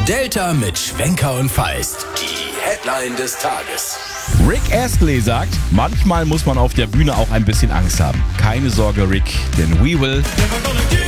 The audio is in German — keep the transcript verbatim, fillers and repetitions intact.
Delta mit Schwenker und Feist. Die Headline des Tages. Rick Astley sagt, manchmal muss man auf der Bühne auch ein bisschen Angst haben. Keine Sorge, Rick, denn we will